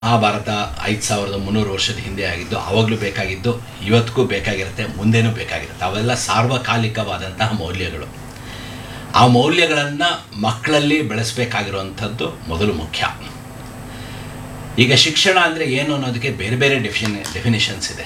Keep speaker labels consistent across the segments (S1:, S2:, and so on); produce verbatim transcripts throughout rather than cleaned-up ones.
S1: ಮಹಾಭಾರತ ಐದು ಸಾವಿರದ ಮುನ್ನೂರು ವರ್ಷದ ಹಿಂದೆ ಆಗಿದ್ದು, ಆವಾಗಲೂ ಬೇಕಾಗಿದ್ದು, ಇವತ್ತಿಗೂ ಬೇಕಾಗಿರುತ್ತೆ, ಮುಂದೆನೂ ಬೇಕಾಗಿರುತ್ತೆ. ಅವೆಲ್ಲ ಸಾರ್ವಕಾಲಿಕವಾದಂತಹ ಮೌಲ್ಯಗಳು. ಆ ಮೌಲ್ಯಗಳನ್ನು ಮಕ್ಕಳಲ್ಲಿ ಬೆಳೆಸಬೇಕಾಗಿರುವಂಥದ್ದು ಮೊದಲು ಮುಖ್ಯ. ಈಗ ಶಿಕ್ಷಣ ಅಂದರೆ ಏನು ಅನ್ನೋದಕ್ಕೆ ಬೇರೆ ಬೇರೆ ಡೆಫಿನ್ ಡೆಫಿನಿಷನ್ಸ್ ಇದೆ.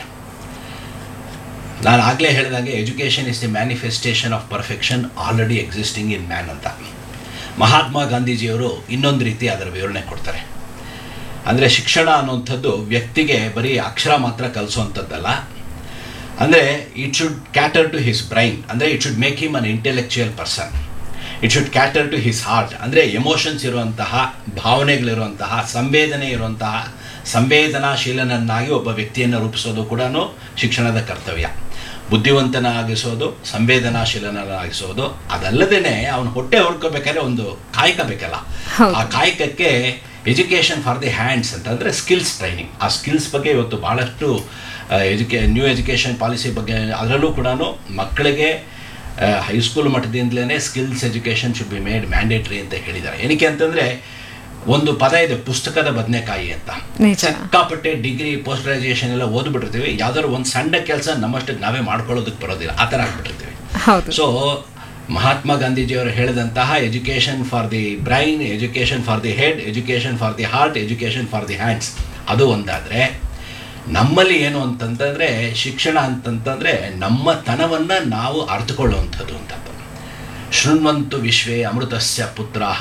S1: ನಾನು ಆಗಲೇ ಹೇಳಿದಾಗೆ education is the manifestation of perfection already existing in man ಅಂತ. ಮಹಾತ್ಮ ಗಾಂಧೀಜಿಯವರು ಇನ್ನೊಂದು ರೀತಿ ಅದರ ವಿವರಣೆ ಕೊಡ್ತಾರೆ. ಅಂದರೆ ಶಿಕ್ಷಣ ಅನ್ನುವಂಥದ್ದು ವ್ಯಕ್ತಿಗೆ ಬರೀ ಅಕ್ಷರ ಮಾತ್ರ ಕಲಿಸುವಂಥದ್ದಲ್ಲ. ಅಂದರೆ it should cater to his brain, ಅಂದರೆ it should make him an intellectual person. It should cater to his heart, ಅಂದರೆ ಎಮೋಷನ್ಸ್ ಇರುವಂತಹ, ಭಾವನೆಗಳಿರುವಂತಹ, ಸಂವೇದನೆ ಇರುವಂತಹ ಸಂವೇದನಾಶೀಲನನ್ನಾಗಿ ಒಬ್ಬ ವ್ಯಕ್ತಿಯನ್ನು ರೂಪಿಸೋದು ಕೂಡ ಶಿಕ್ಷಣದ ಕರ್ತವ್ಯ. ಬುದ್ಧಿವಂತನಾಗಿಸೋದು, ಸಂವೇದನಾಶೀಲನಾಗಿಸೋದು, ಅದಲ್ಲದೇ ಅವನು ಹೊಟ್ಟೆ ಹೊಡ್ಕೋಬೇಕಾದ್ರೆ ಒಂದು ಕಾಯಕ ಬೇಕಲ್ಲ. ಆ ಕಾಯಕಕ್ಕೆ ಎಜುಕೇಷನ್ ಫಾರ್ ದಿ ಹ್ಯಾಂಡ್ಸ್ ಅಂತಂದರೆ ಸ್ಕಿಲ್ಸ್ ಟ್ರೈನಿಂಗ್. ಆ ಸ್ಕಿಲ್ಸ್ ಬಗ್ಗೆ ಇವತ್ತು ಭಾಳಷ್ಟು ಎಜುಕೇ ನ್ಯೂ ಎಜುಕೇಷನ್ ಪಾಲಿಸಿ ಬಗ್ಗೆ ಅದರಲ್ಲೂ ಕೂಡ ಮಕ್ಕಳಿಗೆ high school ಮಟ್ಟದಿಂದಲೇ skills education should be made mandatory ಅಂತ ಹೇಳಿದ್ದಾರೆ. ಏನಕ್ಕೆ ಅಂತಂದರೆ ಒಂದು ಪದ ಇದೆ, ಪುಸ್ತಕದ ಬದನೆಕಾಯಿ ಅಂತ. ಸಿಕ್ಕಾಪಟ್ಟೆ ಡಿಗ್ರಿ ಪೋಸ್ಟ್ ಗ್ರಾಜುಯೇಷನ್ ಎಲ್ಲ ಓದ್ಬಿಟ್ಟಿರ್ತೀವಿ, ಯಾವ್ದಾದ್ರು ಒಂದು ಸಣ್ಣ ಕೆಲಸ ನಮ್ಮಷ್ಟಕ್ಕೆ ನಾವೇ ಮಾಡ್ಕೊಳ್ಳೋದಕ್ಕೆ ಬರೋದಿಲ್ಲ, ಆ ಥರ ಆಗ್ಬಿಟ್ಟಿರ್ತೀವಿ. ಸೊ ಮಹಾತ್ಮ ಗಾಂಧೀಜಿಯವರು ಹೇಳಿದಂತಹ education for the brain, education for the head, education for the heart, education for the hands, ಅದು ಒಂದಾದರೆ ನಮ್ಮಲ್ಲಿ ಏನು ಅಂತಂತಂದರೆ ಶಿಕ್ಷಣ ಅಂತಂತಂದರೆ ನಮ್ಮ ತನವನ್ನು ನಾವು ಅರ್ಥಕೊಳ್ಳುವಂಥದ್ದು ಅಂತದ್ದು. ಶೃಣ್ವಂತು ವಿಶ್ವೇ ಅಮೃತಸ್ಯ ಪುತ್ರಾಹ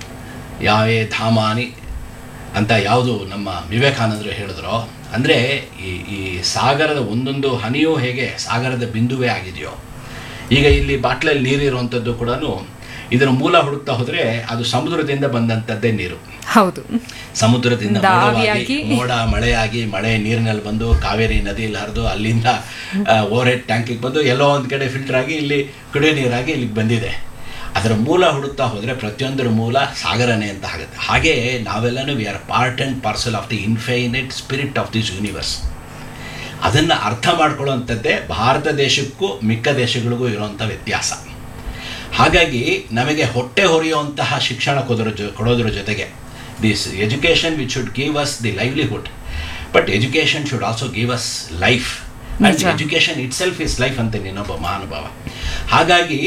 S1: ಯಾವೇ ಧಾಮಾನಿ ಅಂತ ಯಾವುದು ನಮ್ಮ ವಿವೇಕಾನಂದರು ಹೇಳಿದ್ರೋ, ಅಂದರೆ ಈ ಈ ಸಾಗರದ ಒಂದೊಂದು ಹನಿಯೂ ಹೇಗೆ ಸಾಗರದ ಬಿಂದುವೇ ಆಗಿದೆಯೋ, ಈಗ ಇಲ್ಲಿ ಬಾಟ್ಲಲ್ಲಿ ನೀರಿರುವಂಥದ್ದು ಕೂಡ ಇದರ ಮೂಲ ಹುಡುಕ್ತಾ ಹೋದರೆ ಅದು ಸಮುದ್ರದಿಂದ ಬಂದಂಥದ್ದೇ ನೀರು.
S2: ಹೌದು,
S1: ಸಮುದ್ರದಿಂದ ಮೋಡವಾಗಿ, ಮೋಡ ಮಳೆಯಾಗಿ, ಮಳೆ ನೀರಿನಲ್ಲಿ ಬಂದು ಕಾವೇರಿ ನದಿಯಲ್ಲಿ ಹರಿದು ಅಲ್ಲಿಂದ ಓವರ್ ಹೆಡ್ ಟ್ಯಾಂಕಿಗೆ ಬಂದು ಎಲ್ಲೋ ಒಂದು ಕಡೆ ಫಿಲ್ಟರ್ ಆಗಿ ಇಲ್ಲಿ ಕುಡಿಯೋ ನೀರಾಗಿ ಇಲ್ಲಿಗೆ ಬಂದಿದೆ. ಅದರ ಮೂಲ ಹುಡುಕ್ತಾ ಹೋದರೆ ಪ್ರತಿಯೊಂದರ ಮೂಲ ಸಾಗರನೇ ಅಂತ ಆಗುತ್ತೆ. ಹಾಗೆ ನಾವೆಲ್ಲನೂ we are part and parcel of the infinite spirit of this universe. ಅದನ್ನು ಅರ್ಥ ಮಾಡ್ಕೊಳ್ಳುವಂಥದ್ದೇ ಭಾರತ ದೇಶಕ್ಕೂ ಮಿಕ್ಕ ದೇಶಗಳಿಗೂ ಇರುವಂಥ ವ್ಯತ್ಯಾಸ. ಹಾಗಾಗಿ ನಮಗೆ ಹೊಟ್ಟೆ ಹೊರೆಯುವಂತಹ ಶಿಕ್ಷಣ ಕೊಡೋದ್ರ ಜೊ ಕೊಡೋದ್ರ ಜೊತೆಗೆ this education which should give us the livelihood, but education should also give us life. And education it self is life ಅಂತ ಇನ್ನೊಬ್ಬ ಮಹಾನುಭಾವ. ಹಾಗಾಗಿ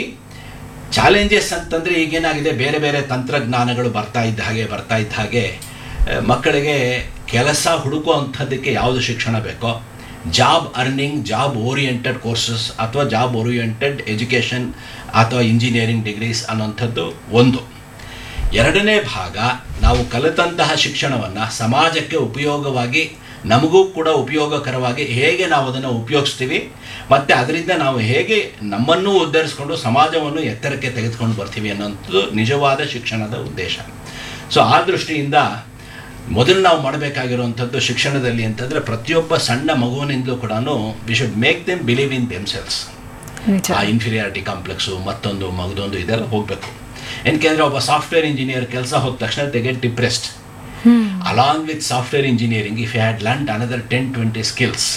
S1: ಚಾಲೆಂಜಸ್ ಅಂತಂದರೆ ಈಗೇನಾಗಿದೆ, ಬೇರೆ ಬೇರೆ ತಂತ್ರಜ್ಞಾನಗಳು ಬರ್ತಾ ಇದ್ದ ಹಾಗೆ ಬರ್ತಾ ಇದ್ದ ಹಾಗೆ ಮಕ್ಕಳಿಗೆ ಕೆಲಸ ಹುಡುಕುವಂಥದ್ದಕ್ಕೆ ಯಾವುದು ಶಿಕ್ಷಣ ಬೇಕೋ, job earning, job oriented courses ಅಥವಾ ಜಾಬ್ ಓರಿಯೆಂಟೆಡ್ ಎಜುಕೇಷನ್ ಅಥವಾ ಇಂಜಿನಿಯರಿಂಗ್ ಡಿಗ್ರೀಸ್ ಅನ್ನೋಂಥದ್ದು ಒಂದು. ಎರಡನೇ ಭಾಗ, ನಾವು ಕಲಿತಂತಹ ಶಿಕ್ಷಣವನ್ನು ಸಮಾಜಕ್ಕೆ ಉಪಯೋಗವಾಗಿ, ನಮಗೂ ಕೂಡ ಉಪಯೋಗಕರವಾಗಿ ಹೇಗೆ ನಾವು ಅದನ್ನು ಉಪಯೋಗಿಸ್ತೀವಿ ಮತ್ತು ಅದರಿಂದ ನಾವು ಹೇಗೆ ನಮ್ಮನ್ನು ಉದ್ಧರಿಸ್ಕೊಂಡು ಸಮಾಜವನ್ನು ಎತ್ತರಕ್ಕೆ ತೆಗೆದುಕೊಂಡು ಬರ್ತೀವಿ ಅನ್ನೋಂಥದ್ದು ನಿಜವಾದ ಶಿಕ್ಷಣದ ಉದ್ದೇಶ. ಸೊ ಆ ದೃಷ್ಟಿಯಿಂದ ಮೊದಲು ನಾವು ಮಾಡಬೇಕಾಗಿರುವಂಥದ್ದು ಶಿಕ್ಷಣದಲ್ಲಿ ಅಂತಂದರೆ ಪ್ರತಿಯೊಬ್ಬ ಸಣ್ಣ ಮಗುವಿನಿಂದಲೂ ಕೂಡ we should make them believe in themselves. ಆ ಇನ್ಫೀರಿಯಾರಿಟಿ ಕಾಂಪ್ಲೆಕ್ಸು ಮತ್ತೊಂದು ಮಗದೊಂದು ಇದೆಲ್ಲ ಹೋಗಬೇಕು. ಏನಕ್ಕೆ ಒಬ್ಬ ಸಾಫ್ಟ್ವೇರ್ ಇಂಜಿನಿಯರ್ ಕೆಲಸ ಹೋದ ತಕ್ಷಣ they get depressed. Along with software engineering if you had learned another ten twenty skills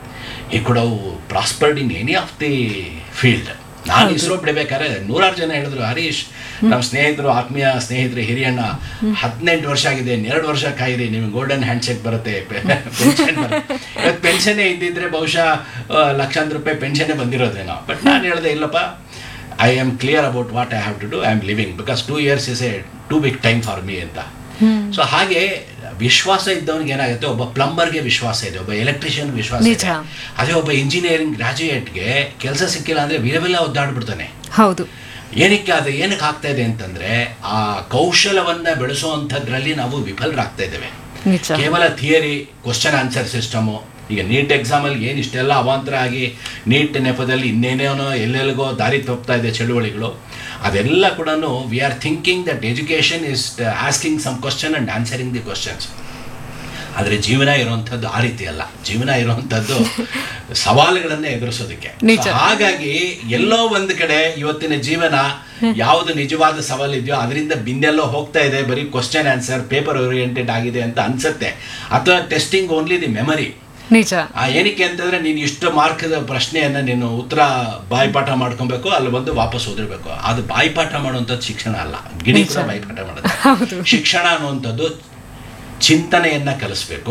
S1: ಈ ಕೂಡ prospered in any of the field. ನಾನು ಇಸ್ರೋ ಬಿಡಬೇಕಾದ್ರೆ ನೂರಾರು ಜನ ಹೇಳಿದ್ರು, ಹರೀಶ್ ನಮ್ಮ ಸ್ನೇಹಿತರು, ಆತ್ಮೀಯ ಸ್ನೇಹಿತರು, ಹಿರಿಯಣ್ಣ, ಹದಿನೆಂಟು ವರ್ಷ ಆಗಿದೆ, ಎರಡು ವರ್ಷ ಕಾಯಿರಿ, ನಿಮಗೆ ಗೋಲ್ಡನ್ ಹ್ಯಾಂಡ್ ಚೆಕ್ ಬರುತ್ತೆ, ಪೆನ್ಷನ್ ಬರುತ್ತೆ. ಇವತ್ತು ಪೆನ್ಷನ್ನೇ ಇದ್ದಿದ್ರೆ ಬಹುಶಃ ಲಕ್ಷಾಂತರ ರೂಪಾಯಿ ಪೆನ್ಷನ್ನೇ ಬಂದಿರೋದೇನೋ. ಬಟ್ ನಾನು ಹೇಳಿದೆ, ಇಲ್ಲಪ್ಪ, I am clear about what I have to do, I am living, because two years is A two big time for me ಅಂತ. ಸೊ ಹಾಗೆ ವಿಶ್ವಾಸ ಇದ್ದವನಿಗೆ ಏನಾಗುತ್ತೆ, ಒಬ್ಬ ಪ್ಲಂಬರ್ಗೆ ವಿಶ್ವಾಸ ಇದೆ, ಒಬ್ಬ ಎಲೆಕ್ಟ್ರಿಷಿಯನ್ಗೆ ವಿಶ್ವಾಸ ಇದೆ. ಅದೇ ಒಬ್ಬ ಇಂಜಿನಿಯರಿಂಗ್ ಗ್ರಾಜ್ಯುಯೇಟ್ಗೆ ಕೆಲಸ ಸಿಕ್ಕಿಲ್ಲ ಅಂದರೆ ವಿರವೆಲ್ಲ ಒದ್ದಾಡ್ಬಿಡ್ತಾನೆ.
S2: ಹೌದು.
S1: ಏನಕ್ಕೆ ಅದು ಏನಕ್ಕೆ ಆಗ್ತಾ ಇದೆ ಅಂತಂದರೆ ಆ ಕೌಶಲವನ್ನು ಬೆಳೆಸುವಂಥದ್ರಲ್ಲಿ ನಾವು ವಿಫಲರಾಗ್ತಾ ಇದ್ದೇವೆ. ಕೇವಲ ಥಿಯರಿ, ಕ್ವಶನ್ ಆನ್ಸರ್ ಸಿಸ್ಟಮು. ಈಗ ನೀಟ್ ಎಕ್ಸಾಮಲ್ಲಿ ಏನು ಇಷ್ಟೆಲ್ಲ ಅವಾಂತರ ಆಗಿ ನೀಟ್ ನೆಪದಲ್ಲಿ ಇನ್ನೇನೇನೋ ಎಲ್ಲೆಲ್ಲಿಗೋ ದಾರಿ ತಪ್ಪುತ್ತಾ ಇದೆ ಚಳುವಳಿಗಳು. ಅದೆಲ್ಲ ಕೂಡ we are thinking that education is asking some question and answering the questions. ಆದರೆ ಜೀವನ ಇರುವಂಥದ್ದು ಆ ರೀತಿ ಅಲ್ಲ. ಜೀವನ ಇರುವಂಥದ್ದು ಸವಾಲುಗಳನ್ನೇ ಎದುರಿಸೋದಕ್ಕೆ. ಹಾಗಾಗಿ ಎಲ್ಲೋ ಒಂದು ಕಡೆ ಇವತ್ತಿನ ಜೀವನ ಯಾವುದು ನಿಜವಾದ ಸವಾಲಿದೆಯೋ ಅದರಿಂದ ಬಿಂದೆಲ್ಲೋ ಹೋಗ್ತಾ ಇದೆ, ಬರೀ ಕ್ವಶನ್ ಆನ್ಸರ್ ಪೇಪರ್ ಓರಿಯೆಂಟೆಡ್ ಆಗಿದೆ ಅಂತ ಅನ್ಸುತ್ತೆ. ಅಥವಾ ಟೆಸ್ಟಿಂಗ್ ಓನ್ಲಿ ದಿ ಮೆಮರಿ.
S2: ನಿಜ.
S1: ಏನಕ್ಕೆ ಅಂತಂದರೆ ನೀನು ಇಷ್ಟು ಮಾರ್ಕ್ದ ಪ್ರಶ್ನೆಯನ್ನು ನೀನು ಉತ್ತರ ಬಾಯಿಪಾಠ ಮಾಡ್ಕೊಬೇಕು, ಅಲ್ಲಿ ಬಂದು ವಾಪಸ್ ಓದಿರ್ಬೇಕು. ಅದು ಬಾಯಿಪಾಠ ಮಾಡುವಂಥದ್ದು ಶಿಕ್ಷಣ ಅಲ್ಲ, ಗಿಣಿ ಕೂಡ ಬಾಯಿಪಾಠ ಮಾಡೋದು. ಶಿಕ್ಷಣ ಅನ್ನುವಂಥದ್ದು ಚಿಂತನೆಯನ್ನು ಕಲಿಸ್ಬೇಕು.